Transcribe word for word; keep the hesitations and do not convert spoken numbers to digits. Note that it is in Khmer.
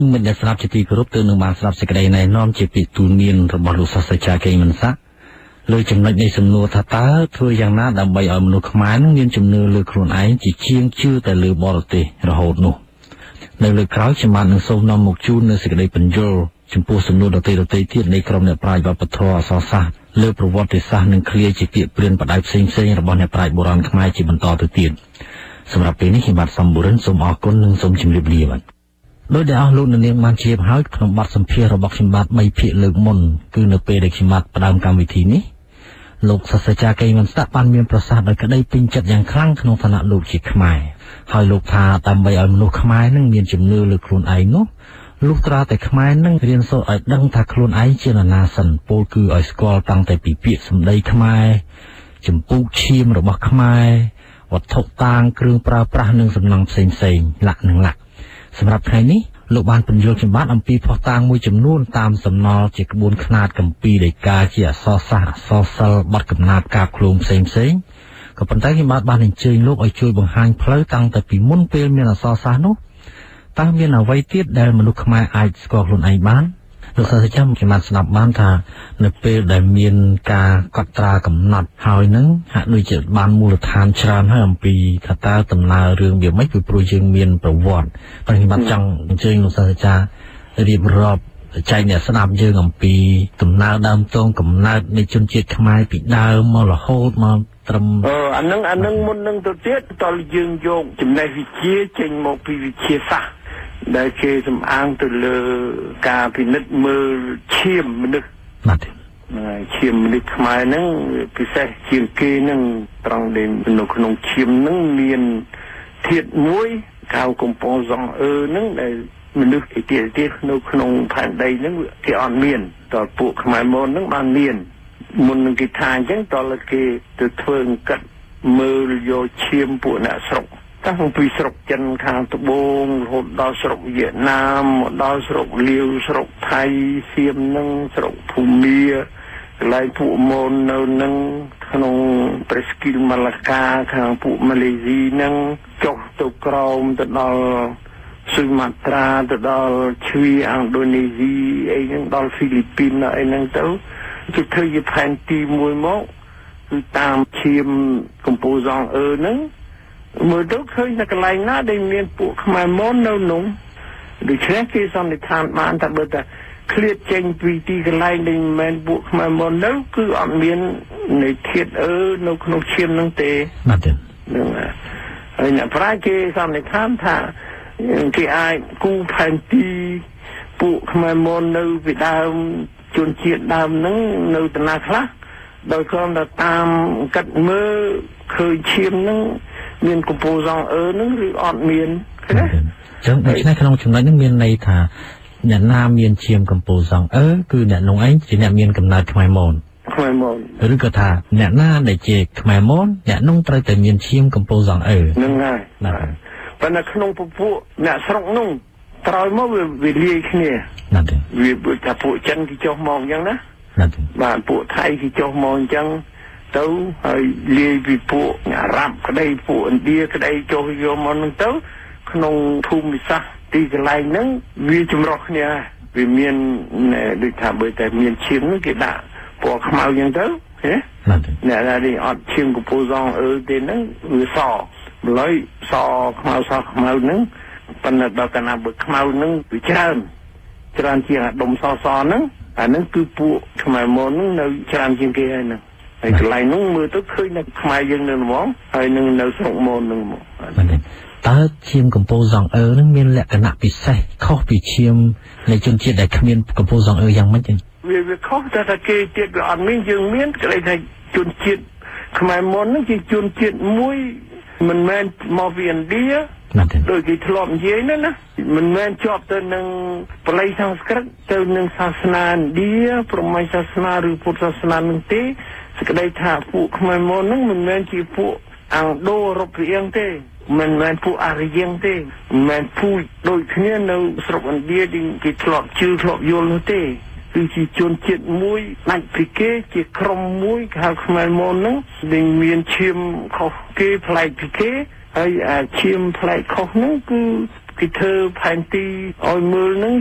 មិនដែលស្រាប់ជាទីគោរពទើបនឹងបានស្រាប់សេចក្តីណែនាំជាពីទូន្មានរបស់លោកសាស្ត្រាចារ្យកេមិនស័ក្តិលើចំណុចនៃសំណួរថាតើធ្វើយ៉ាងណាដើម្បីឲ្យមនុស្សខ្មែរនឹងមានជំនឿលើខ្លួនឯងជាជាងជឿតែលើបរទេសរហូតនោះនៅលើក្រោយខ្ញុំបាននឹងសូមនាំមកជូននៅសេចក្តីបញ្យលចំពោះសំណួរដទៃៗទៀតនៃក្រុមអ្នកប្រាជ្ញវប្បធម៌អក្សរសាស្ត្រលើប្រវត្តិសាស្ត្រនិងឃ្លាជាពាក្យព្រានបដៅផ្សេងៗរបស់អ្នកប្រាជ្ញបុរាណខ្មែរជាបន្តទៅទៀតសម្រាប់ពេលនេះខ្ញុំបាទសំបុរិនសូមអរគុណនិងសូមជម្រាបលាបាទដោយដែលអស់លោកនាងបានជ្រាបហើយក្នុងបទសម្ភាសន៍របស់ខ្ញុំបាទបីភាគលើកមុនគឺនៅពេលដែលខ្ញុំបាទផ្ដើមកម្មវិធីនេះលោកសាស្ត្រាចារ្យកេមិនស័ក្តិបានមានប្រសាសន៍ដោយក្តីពេញចិត្តយ៉ាងខ្លាំងក្នុងឋានៈលោកជាខ្មែរហើយលោកថាដើម្បីឲ្យមនុស្សខ្មែរនឹងមានជំនឿលើខ្លួនឯងនោះលុះត្រាតែខ្មែរនឹងរៀនសូត្រឲ្យដឹងថាខ្លួនឯងជានរណាសិនពោលគឺឲ្យស្គាល់តាំងតែពីពាក្យសម្ដីខ្មែរចម្ពោះឈាមរបស់ខ្មែរវត្ថុតាងគ្រឿងប្រើប្រាស់និងសំណង់ផ្សេងផ្សេងលក្ខនឹងលក្ខសម្រាប់ថ្ងៃនេះលោកបានពន្យល់ចំបាត់អំពីភស្តុតាងមួយចំនួនតាមសំណល់ជាក្បួនខ្នាតគម្ពីរដីកាជាអក្សរសាស្ត្រអក្សរសិល្ប៍បទកំណាព្យកាបឃ្លោងផ្សេងផ្សេងក៏ប៉ុន្តែខ្ញុំបាទបានអញ្ជើញលោកឲ្យជួយបង្ហាញផ្លូវតាំងតែពីមុនពេលមានអក្សរសាស្ត្រនោះតើមានអ្វីទៀតដែលមនុស្សខ្មែរអាចស្គាល់ខ្លួនឯងបានលោកសាស្ត្រាចារ្យខ្ញុំបានស្ដាប់បានថានៅពេលដែលមានការកត់ត្រាកំណត់ហើយនឹងហាក់ដូចជាបានមូលដ្ឋានច្រើនហើយអំពីថាតើដំណើររឿងវាមិនពីព្រោះយើងមានប្រវត្តិតែខ្ញុំបាទចង់អញ្ជើញលោកសាស្ត្រាចារ្យរៀបរាប់ចែកអ្នកស្ដាប់យើងអំពីដំណើរដើមតងកំណើតនៃជនជាតិខ្មែរពីដើមមករហូតមកត្រឹមអឺអានឹងអានឹងមុននឹងទៅទៀតតើយើងយកចំណេះវិជ្ជាចេញមកពីវិទ្យាសាស្ត្រដែលគេសំអាងទៅលើការពិនិត្យមើលឈាមមនុស្សបាទឈាមមនុស្សខ្មែរហ្នឹងពិសេសជាងគេហ្នឹងត្រង់ដែលនៅក្នុងឈាមហ្នឹងមានធាតុមួយកៅកំពង់សងអឺហ្នឹងដែលមនុស្សទីទៀតនៅក្នុងផែនដីហ្នឹងគេអត់មានតើពួកខ្មែរមុនហ្នឹងបានមានមុននឹងគេថាអញ្ចឹងតើគេទៅធ្វើអង្គិតមើលយកឈាមពួកអ្នកស្រុកតាំងពីស្រុកចិនខាងត្បូងរហូតដល់ស្រុកវៀតណាមមកដល់ស្រុកលាវស្រុកថៃសៀមនឹងស្រុកភូមាកន្លែងពួកមននៅនឹងក្នុងប្រេស្គីលម៉ាឡាកាខាងពួកម៉ាឡេស៊ីនឹងចុះទៅក្រោមទៅដល់ស៊ុយម៉ាត្រាទៅដល់ជ្វីអង់ដូនេស៊ីអីហ្នឹងដល់ហ្វីលីពីនអីហ្នឹងទៅគេធ្វើជាផែនទីមួយមកគឺតាមឈាមកំពូលសងអឺហ្នឹងមើលទៅឃើញតែកន្លែងណាដែលមានពួកខ្មែរមុននៅនោះដូច្នេះគេសន្និដ្ឋានបានថាបើតែឃ្លាតចេញពីទីកន្លែងដែលមិនមែនពួកខ្មែរមុននៅគឺអត់មាននៃធាតុអឺនៅក្នុងឈាមហ្នឹងទេបាទហ្នឹងហើយអ្នកប្រាជ្ញគេសន្និដ្ឋានថាគេអាចគូផែនទីពួកខ្មែរមុននៅពីដើមជនជាតិដើមហ្នឹងនៅតាណាខ្លះដោយគ្រាន់តែតាមកាត់មើលឃើញឈាមហ្នឹងមានកំពូលសងអឺហ្នឹងឬអត់មានឃើញទេអញ្ចឹងដូច្នេះក្នុងចំណុចហ្នឹងមានន័យថាអ្នកណាមានឈាមកំពូលសងអឺគឺអ្នកនោះឯងជាអ្នកមានកំណើតខ្មែរមនខ្មែរមនឬក៏ថាអ្នកណាដែលជាខ្មែរមនអ្នកនោះត្រូវតែមានឈាមកំពូលសងអឺហ្នឹងហើយបាទប៉ុន្តែក្នុងពពួកអ្នកស្រុកនោះក្រោយមកវាលាយគ្នាបាទវាថាពួកចិនគេចុះមកអញ្ចឹងណាបាទពួកថៃគេចុះមកអញ្ចឹងទៅហើយលាយពីពួកអារ៉ាប់ក្តីពួកឥណ្ឌាក្តីចុះយកមកហ្នឹងទៅក្នុងភូមិសាស្ត្រទីកន្លែងហ្នឹងវាចម្រុះគ្នាវាមានដូចថាបើតែមានឈាមហ្នឹងគេដាក់ពណ៌ខ្មៅអញ្ចឹងទៅហ៎អ្នកដែលអត់ឈាមកំពូលសងអឺទេហ្នឹងវាសម្ល៉េះសខ្មៅសខ្មៅហ្នឹងប៉ុន្តែដល់កាលណាបើខ្មៅហ្នឹងវាច្រើនច្រើនជាងអាដុំសសហ្នឹងអាហ្នឹងគឺពួកខ្មែរមុនហ្នឹងនៅច្រើនជាងគេហើយហ្នឹងហើយកន្លែងនោះមើលទៅឃើញតែខ្មែរយើងនៅហ្មងហើយនឹងនៅស្រុកមននឹងហ្មងតើឈាមកំពូលសងអឺនឹងមានលក្ខណៈពិសេសខុសពីឈាមនៃជនជាតិដែលគ្មានកំពូលសងអឺយ៉ាងម៉េចទេវាវាខុសតែថាគេទៀតវាអត់មានយើងមានគេថាជនជាតិខ្មែរមុនហ្នឹងជាជនជាតិមួយមិនមែនមកពីឥណ្ឌាដោយគេធ្លាប់និយាយហ្នឹងណាមិនមែនជាប់ទៅនឹងបល័យសំស្ក្រឹតទៅនឹងសាសនាឥណ្ឌាព្រហ្មញ្ញសាសនាឬពុទ្ធសាសនានឹងទេសេចក្តីថាពួកខ្មែរមុនហ្នឹងមិនមែនជាពួកអង្គដូររូបរាងទេមិនមែនពួកអារ្យទេមិនមែនពូជដូចគ្នានៅស្រុកឥណ្ឌាគេធ្លាប់ជឿធ្លាប់យល់នោះទេគឺជាជនជាតិមួយដាច់ពីគេជាក្រុមមួយគេហៅខ្មែរមុនហ្នឹងដែលមានឈាមខុសគេប្លែកពីគេហើយអាឈាមប្លែកខុសហ្នឹងគឺគេធ្វើផែនទីឲ្យមើលហ្នឹង